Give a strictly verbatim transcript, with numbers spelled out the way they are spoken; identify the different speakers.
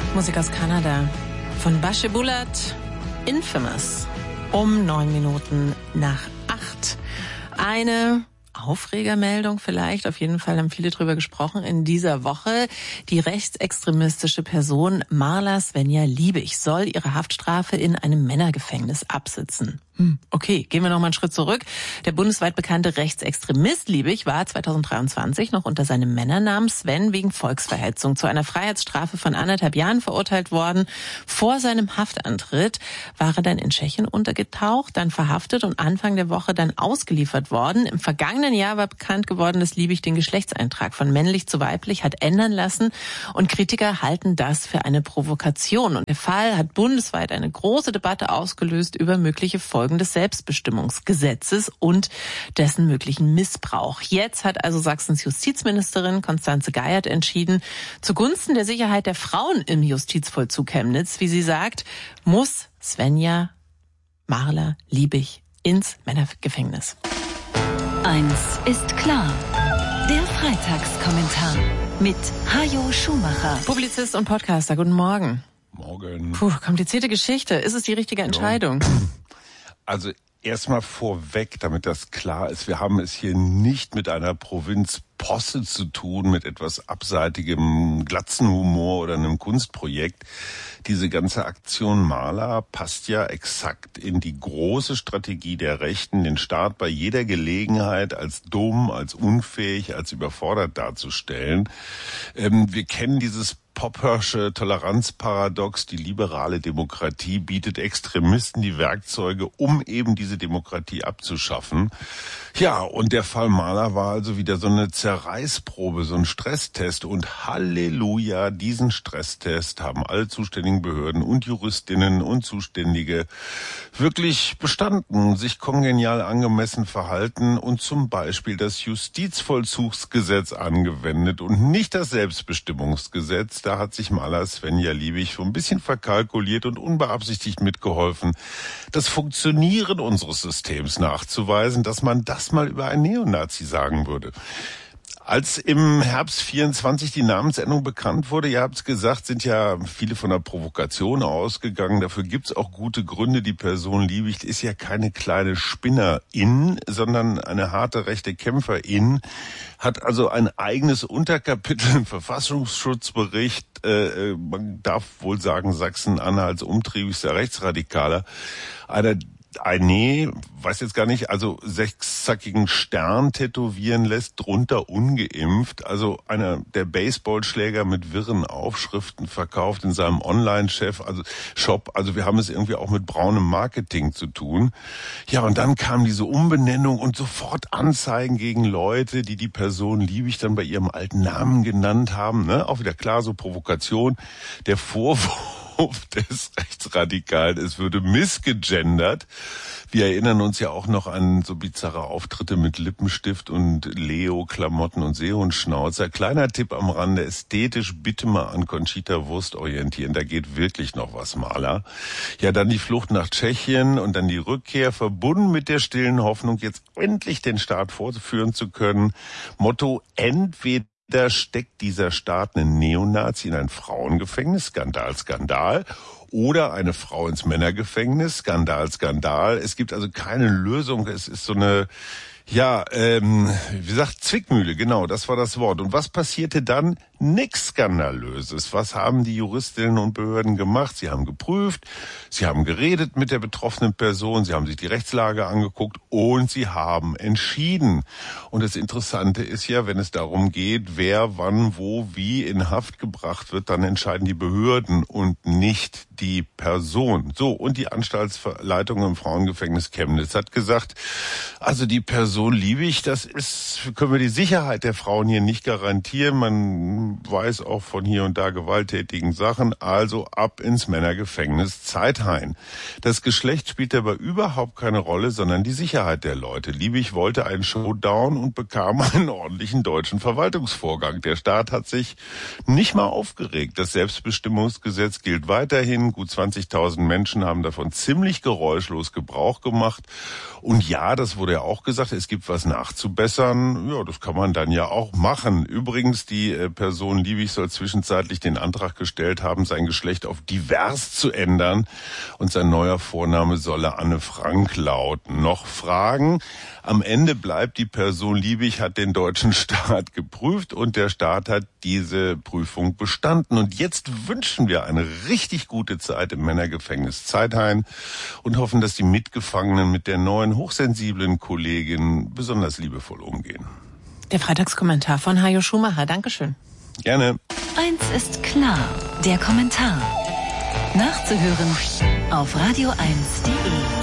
Speaker 1: Musik aus Kanada von Bashe Bulat, Infamous, um neun Minuten nach acht. Eine Aufregermeldung vielleicht, auf jeden Fall haben viele drüber gesprochen in dieser Woche. Die rechtsextremistische Person Marla Svenja Liebig soll ihre Haftstrafe in einem Männergefängnis absitzen. Hm, okay, gehen wir noch mal einen Schritt zurück. Der bundesweit bekannte Rechtsextremist Liebig war zweitausenddreiundzwanzig noch unter seinem Männernamen Sven wegen Volksverhetzung zu einer Freiheitsstrafe von anderthalb Jahren verurteilt worden. Vor seinem Haftantritt war er dann in Tschechien untergetaucht, dann verhaftet und Anfang der Woche dann ausgeliefert worden. Im vergangenen Jahr war bekannt geworden, dass Liebig den Geschlechtseintrag von männlich zu weiblich hat ändern lassen und Kritiker halten das für eine Provokation. Und der Fall hat bundesweit eine große Debatte ausgelöst über mögliche Folgen des Selbstbestimmungsgesetzes und dessen möglichen Missbrauch. Jetzt hat also Sachsens Justizministerin Constanze Geiert entschieden, zugunsten der Sicherheit der Frauen im Justizvollzug Chemnitz, wie sie sagt, muss Svenja Marla Liebig ins Männergefängnis.
Speaker 2: Eins ist klar. Der Freitagskommentar mit Hajo Schumacher.
Speaker 1: Publizist und Podcaster, guten Morgen.
Speaker 3: Morgen.
Speaker 1: Puh, komplizierte Geschichte. Ist es die richtige Entscheidung?
Speaker 3: Ja. Also erstmal vorweg, damit das klar ist, wir haben es hier nicht mit einer Provinzposse zu tun, mit etwas abseitigem Glatzenhumor oder einem Kunstprojekt. Diese ganze Aktion Marla passt ja exakt in die große Strategie der Rechten, den Staat bei jeder Gelegenheit als dumm, als unfähig, als überfordert darzustellen. Ähm, wir kennen dieses Poppersche Toleranzparadox, die liberale Demokratie bietet Extremisten die Werkzeuge, um eben diese Demokratie abzuschaffen. Ja, und der Fall Marla war also wieder so eine Zerreißprobe, so ein Stresstest. Und Halleluja, diesen Stresstest haben alle zuständigen Behörden und Juristinnen und Zuständige wirklich bestanden, sich kongenial angemessen verhalten und zum Beispiel das Justizvollzugsgesetz angewendet und nicht das Selbstbestimmungsgesetz. Da hat sich Marla Svenja Liebig so ein bisschen verkalkuliert und unbeabsichtigt mitgeholfen, das Funktionieren unseres Systems nachzuweisen, dass man das mal über einen Neonazi sagen würde. Als im Herbst vierundzwanzig die Namensänderung bekannt wurde, ihr habt es gesagt, sind ja viele von der Provokation ausgegangen. Dafür gibt's auch gute Gründe. Die Person Liebig ist ja keine kleine Spinnerin, sondern eine harte rechte Kämpferin, hat also ein eigenes Unterkapitel im Verfassungsschutzbericht. Äh, man darf wohl sagen, Sachsen-Anhalts umtriebigster Rechtsradikaler. Einer Ein, nee, weiß jetzt gar nicht, also sechszackigen Stern tätowieren lässt, drunter ungeimpft. Also einer der Baseballschläger mit wirren Aufschriften verkauft in seinem Online-Chef, also Shop. Also wir haben es irgendwie auch mit braunem Marketing zu tun. Ja, und dann kam diese Umbenennung und sofort Anzeigen gegen Leute, die die Person Liebig dann bei ihrem alten Namen genannt haben. Ne? Auch wieder klar, so Provokation. Der Vorwurf des Rechtsradikalen, es würde missgegendert. Wir erinnern uns ja auch noch an so bizarre Auftritte mit Lippenstift und Leo-Klamotten und Seehundschnauzer. Kleiner Tipp am Rande, ästhetisch bitte mal an Conchita Wurst orientieren, da geht wirklich noch was, Marla. Ja, dann die Flucht nach Tschechien und dann die Rückkehr, verbunden mit der stillen Hoffnung, jetzt endlich den Staat fortführen zu können. Motto, entweder Da steckt dieser Staat einen Neonazi in ein Frauengefängnis, Skandal, Skandal, oder eine Frau ins Männergefängnis, Skandal, Skandal. Es gibt also keine Lösung, es ist so eine, ja, ähm, wie gesagt, Zwickmühle, genau, das war das Wort. Und was passierte dann? Nix Skandalöses. Was haben die Juristinnen und Behörden gemacht? Sie haben geprüft, sie haben geredet mit der betroffenen Person, sie haben sich die Rechtslage angeguckt und sie haben entschieden. Und das Interessante ist ja, wenn es darum geht, wer, wann, wo, wie in Haft gebracht wird, dann entscheiden die Behörden und nicht die Person. So, und die Anstaltsleitung im Frauengefängnis Chemnitz hat gesagt, also die Person Liebig, das ist, können wir die Sicherheit der Frauen hier nicht garantieren. Man weiß auch von hier und da gewalttätigen Sachen, also ab ins Männergefängnis Zeithain. Das Geschlecht spielt dabei überhaupt keine Rolle, sondern die Sicherheit der Leute. Liebig wollte einen Showdown und bekam einen ordentlichen deutschen Verwaltungsvorgang. Der Staat hat sich nicht mal aufgeregt. Das Selbstbestimmungsgesetz gilt weiterhin. Gut zwanzigtausend Menschen haben davon ziemlich geräuschlos Gebrauch gemacht. Und ja, das wurde ja auch gesagt, es gibt was nachzubessern. Ja, das kann man dann ja auch machen. Übrigens, die Person Person Liebig soll zwischenzeitlich den Antrag gestellt haben, sein Geschlecht auf divers zu ändern und sein neuer Vorname solle Anne Frank lauten. Noch Fragen? Am Ende bleibt, die Person Liebig hat den deutschen Staat geprüft und der Staat hat diese Prüfung bestanden. Und jetzt wünschen wir eine richtig gute Zeit im Männergefängnis Zeithain und hoffen, dass die Mitgefangenen mit der neuen hochsensiblen Kollegin besonders liebevoll umgehen.
Speaker 1: Der Freitagskommentar von Hajo Schumacher. Dankeschön.
Speaker 3: Gerne.
Speaker 2: Eins ist klar, der Kommentar. Nachzuhören auf radio eins punkt de.